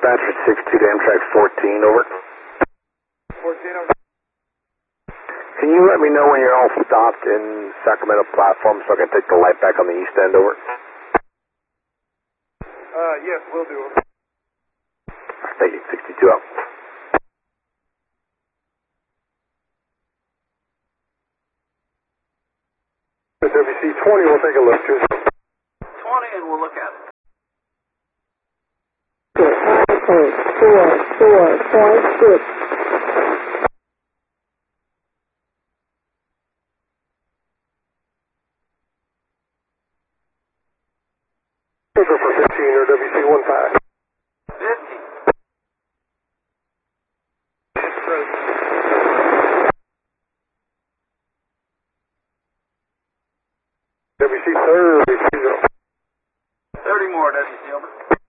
dispatch for 62 to Amtrak 14, over. 14, over. Can you let me know when you're all stopped in Sacramento platform so I can take the light back on the east end, over? Yes, we'll do, over. Thank you, 62 out. WC 20, we'll take a look too. 20 and we'll look at it. 9.44.6. For 15 or WC 15. 50. WC 30, 30 more, WC, over.